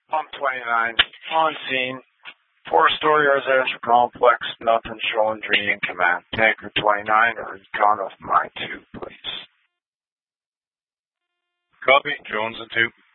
Pump 29, on scene. 4-story residential complex, nothing showing Dream in command. Tanker 29 or recon of my 2, please. Copy, Jones and 2.